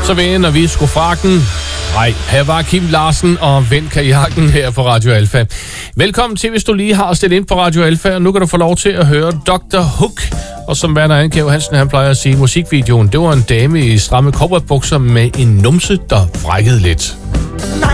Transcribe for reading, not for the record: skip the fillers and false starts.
Så vender vi sgu frakken. Nej, her var Kim Larsen og Vend kajakken her på Radio Alfa. Velkommen til, hvis du lige har stillet ind på Radio Alfa, og nu kan du få lov til at høre Dr. Hook. Og som Werner Ankev Hansen, han plejer at sige, musikvideoen, det var en dame i stramme cowboybukser med en numse, der brækkede lidt.